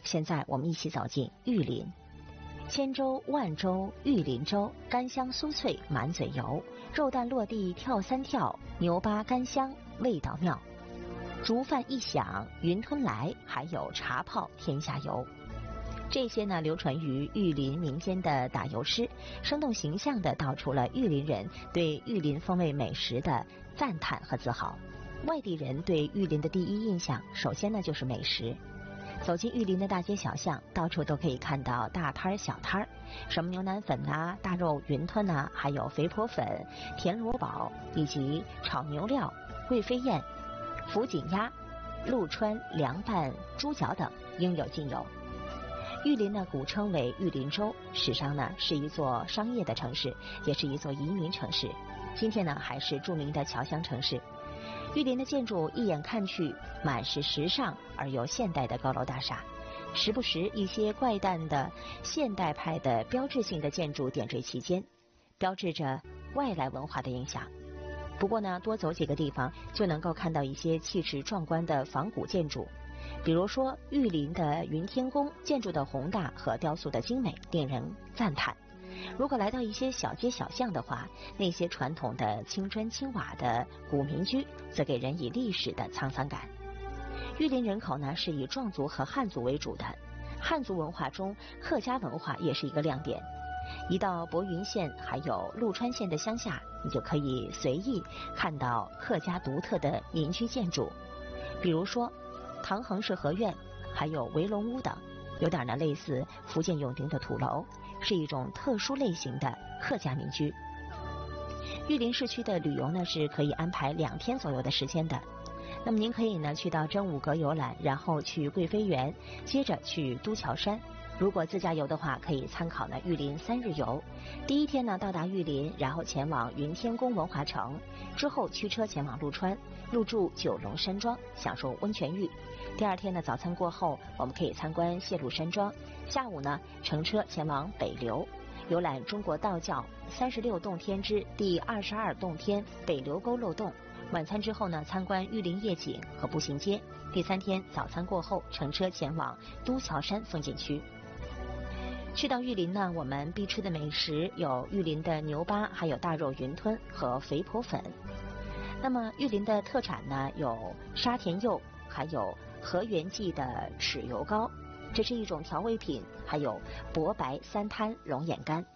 现在我们一起走进玉林。千舟万舟玉林舟，干香酥脆满嘴油，肉蛋落地跳三跳，牛巴干香味道妙。竹饭一响云吞来，还有茶泡天下游。这些呢，流传于玉林民间的打油诗，生动形象地道出了玉林人对玉林风味美食的赞叹和自豪。外地人对玉林的第一印象，首先呢就是美食。走进玉林的大街小巷，到处都可以看到大摊儿小摊儿，什么牛腩粉啊、大肉云吞啊，还有肥婆粉、田螺煲，以及炒牛料、贵妃宴、福锦鸭、陆川凉拌猪脚等，应有尽有。玉林呢，古称为玉林州，史上呢是一座商业的城市，也是一座移民城市。今天呢，还是著名的侨乡城市。玉林的建筑一眼看去，满是时尚而又现代的高楼大厦，时不时一些怪诞的现代派的标志性的建筑点缀其间，标志着外来文化的影响。不过呢，多走几个地方就能够看到一些气势壮观的仿古建筑。比如说玉林的云天宫，建筑的宏大和雕塑的精美令人赞叹。如果来到一些小街小巷的话，那些传统的青砖青瓦的古民居则给人以历史的沧桑感。玉林人口呢是以壮族和汉族为主的，汉族文化中客家文化也是一个亮点。一到博云县还有陆川县的乡下，你就可以随意看到客家独特的民居建筑，比如说唐衡式合院，还有围龙屋等，有点呢类似福建永定的土楼，是一种特殊类型的客家民居。玉林市区的旅游呢是可以安排2天左右的时间的。那么您可以呢去到真武阁游览，然后去贵妃园，接着去都桥山。如果自驾游的话，可以参考呢玉林3日游。第一天呢到达玉林，然后前往云天宫文化城，之后驱车前往陆川，入住九龙山庄，享受温泉浴。第2天呢早餐过后，我们可以参观谢鹿山庄，下午呢乘车前往北流，游览中国道教36洞天之第22洞天北流沟漏洞。晚餐之后呢，参观玉林夜景和步行街。第3天早餐过后，乘车前往都桥山风景区。去到玉林呢，我们必吃的美食有玉林的牛巴，还有大肉云吞和肥婆粉。那么玉林的特产呢，有沙田柚，还有河源记的豉油糕，这是一种调味品，还有博白3滩龙眼干。